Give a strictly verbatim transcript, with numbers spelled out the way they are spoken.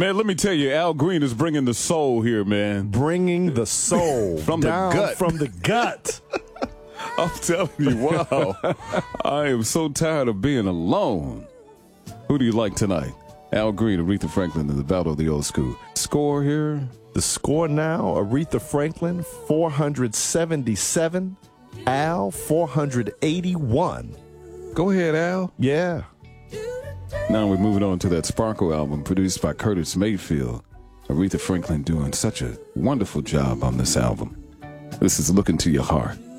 Man, let me tell you, Al Green is bringing the soul here, man. Bringing the soul from down the gut. From the gut. I'm telling you, wow. I am so tired of being alone. Who do you like tonight? Al Green, Aretha Franklin in the Battle of the Old School. Score here. The score now, Aretha Franklin, four hundred seventy-seven. Al, four hundred eighty-one. Go ahead, Al. Yeah. Now we're moving on to that Sparkle album produced by Curtis Mayfield. Aretha Franklin doing such a wonderful job on this album. This is Look Into Your Heart.